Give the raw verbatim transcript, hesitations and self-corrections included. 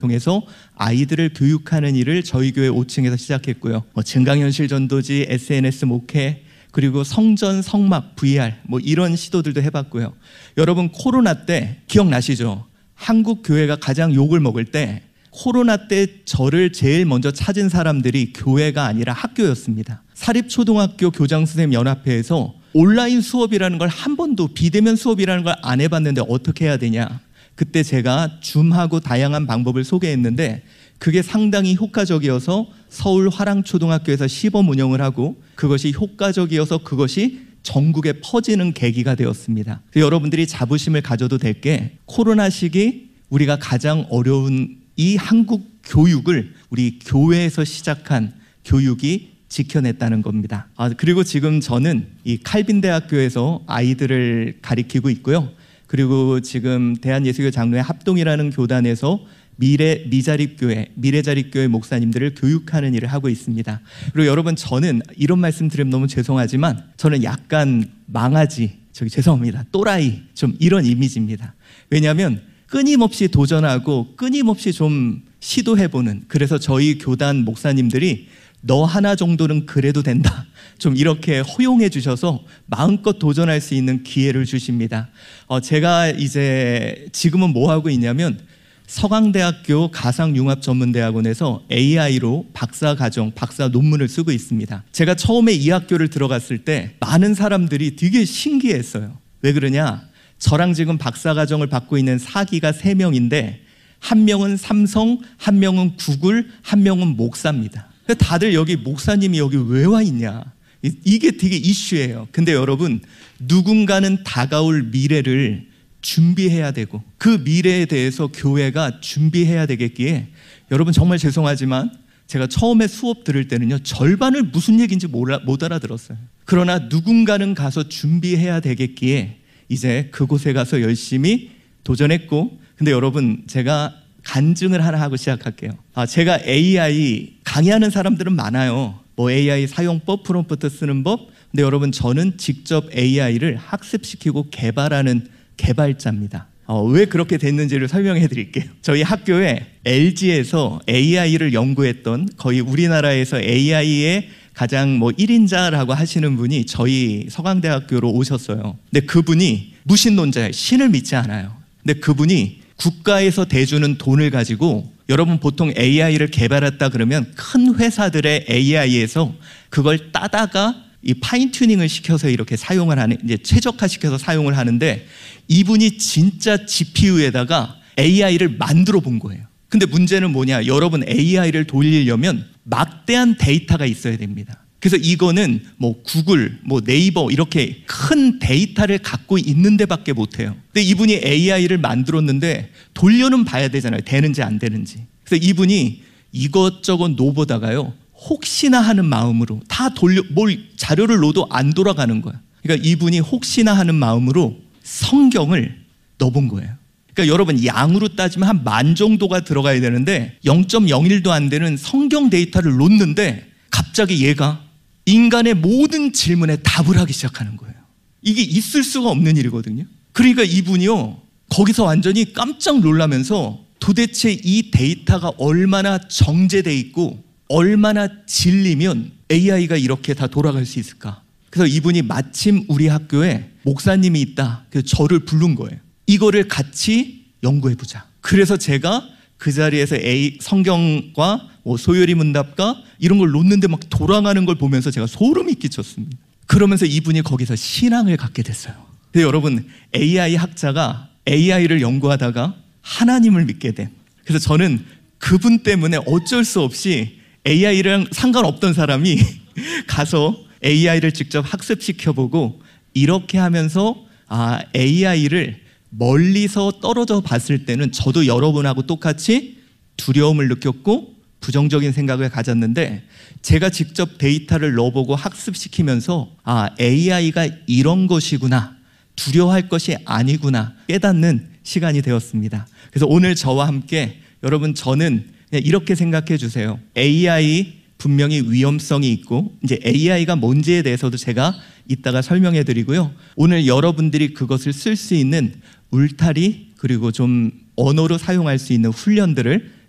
통해서 아이들을 교육하는 일을 저희 교회 오 층에서 시작했고요. 뭐 증강현실 전도지, 에스엔에스 목회, 그리고 성전, 성막, 브이알 뭐 이런 시도들도 해봤고요. 여러분 코로나 때 기억나시죠? 한국 교회가 가장 욕을 먹을 때 코로나 때 저를 제일 먼저 찾은 사람들이 교회가 아니라 학교였습니다. 사립초등학교 교장선생님연합회에서 온라인 수업이라는 걸 한 번도 비대면 수업이라는 걸 안 해봤는데 어떻게 해야 되냐. 그때 제가 줌하고 다양한 방법을 소개했는데 그게 상당히 효과적이어서 서울 화랑초등학교에서 시범 운영을 하고 그것이 효과적이어서 그것이 전국에 퍼지는 계기가 되었습니다. 여러분들이 자부심을 가져도 될 게 코로나 시기 우리가 가장 어려운 이 한국 교육을 우리 교회에서 시작한 교육이 지켜냈다는 겁니다. 아, 그리고 지금 저는 이 칼빈대학교에서 아이들을 가리키고 있고요. 그리고 지금 대한예수교 장로회 합동이라는 교단에서 미래 미자립교회, 미래자립교회 목사님들을 교육하는 일을 하고 있습니다. 그리고 여러분 저는 이런 말씀 드리면 너무 죄송하지만 저는 약간 망아지, 저기 죄송합니다. 또라이 좀 이런 이미지입니다. 왜냐하면 끊임없이 도전하고 끊임없이 좀 시도해보는, 그래서 저희 교단 목사님들이 너 하나 정도는 그래도 된다 좀 이렇게 허용해 주셔서 마음껏 도전할 수 있는 기회를 주십니다. 어, 제가 이제 지금은 뭐 하고 있냐면 서강대학교 가상융합전문대학원에서 에이아이로 박사과정, 박사 논문을 쓰고 있습니다. 제가 처음에 이 학교를 들어갔을 때 많은 사람들이 되게 신기했어요. 왜 그러냐? 저랑 지금 박사과정을 받고 있는 사기가 세 명인데 한 명은 삼성, 한 명은 구글, 한 명은 목사입니다. 다들 여기 목사님이 여기 왜 와 있냐? 이게 되게 이슈예요. 근데 여러분 누군가는 다가올 미래를 준비해야 되고 그 미래에 대해서 교회가 준비해야 되겠기에 여러분 정말 죄송하지만 제가 처음에 수업 들을 때는요 절반을 무슨 얘기인지 몰라, 못 알아들었어요. 그러나 누군가는 가서 준비해야 되겠기에 이제 그곳에 가서 열심히 도전했고, 근데 여러분 제가 간증을 하나 하고 시작할게요. 아, 제가 에이아이 강의하는 사람들은 많아요. 뭐 에이아이 사용법, 프롬프트 쓰는 법. 근데 여러분 저는 직접 에이아이를 학습시키고 개발하는 개발자입니다. 어, 왜 그렇게 됐는지를 설명해 드릴게요. 저희 학교에 엘지에서 에이아이를 연구했던 거의 우리나라에서 에이아이의 가장 뭐 일 인자라고 하시는 분이 저희 서강대학교로 오셨어요. 근데 그분이 무신론자예요. 신을 믿지 않아요. 근데 그분이 국가에서 대주는 돈을 가지고 여러분 보통 에이아이를 개발했다 그러면 큰 회사들의 에이아이에서 그걸 따다가 이 파인 튜닝을 시켜서 이렇게 사용을 하는, 이제 최적화시켜서 사용을 하는데 이분이 진짜 지피유에다가 에이아이를 만들어 본 거예요. 근데 문제는 뭐냐? 여러분 에이아이를 돌리려면 막대한 데이터가 있어야 됩니다. 그래서 이거는 뭐 구글, 뭐 네이버 이렇게 큰 데이터를 갖고 있는 데밖에 못해요. 근데 이분이 에이아이를 만들었는데 돌려는 봐야 되잖아요. 되는지 안 되는지. 그래서 이분이 이것저것 놓보다가요 혹시나 하는 마음으로 다 돌려, 뭘 자료를 놓도 안 돌아가는 거야. 그러니까 이분이 혹시나 하는 마음으로 성경을 넣어본 거예요. 그러니까 여러분 양으로 따지면 한 만 정도가 들어가야 되는데 영 점 영일도 안 되는 성경 데이터를 놓는데 갑자기 얘가 인간의 모든 질문에 답을 하기 시작하는 거예요. 이게 있을 수가 없는 일이거든요. 그러니까 이분이요 거기서 완전히 깜짝 놀라면서 도대체 이 데이터가 얼마나 정제돼 있고 얼마나 진리면 에이아이가 이렇게 다 돌아갈 수 있을까. 그래서 이분이 마침 우리 학교에 목사님이 있다. 그래서 저를 부른 거예요. 이거를 같이 연구해보자. 그래서 제가 그 자리에서 A, 성경과 뭐 소요리 문답과 이런 걸 놓는데 막 돌아가는 걸 보면서 제가 소름이 끼쳤습니다. 그러면서 이분이 거기서 신앙을 갖게 됐어요. 근데 여러분 에이아이 학자가 에이아이를 연구하다가 하나님을 믿게 된, 그래서 저는 그분 때문에 어쩔 수 없이 에이아이랑 상관없던 사람이 가서 에이아이를 직접 학습시켜보고 이렇게 하면서 아 에이아이를 멀리서 떨어져 봤을 때는 저도 여러분하고 똑같이 두려움을 느꼈고 부정적인 생각을 가졌는데 제가 직접 데이터를 넣어보고 학습시키면서 아 에이아이가 이런 것이구나, 두려워할 것이 아니구나 깨닫는 시간이 되었습니다. 그래서 오늘 저와 함께 여러분 저는 그냥 이렇게 생각해 주세요. 에이아이 분명히 위험성이 있고 이제 에이아이가 뭔지에 대해서도 제가 이따가 설명해 드리고요. 오늘 여러분들이 그것을 쓸 수 있는 울타리 그리고 좀 언어로 사용할 수 있는 훈련들을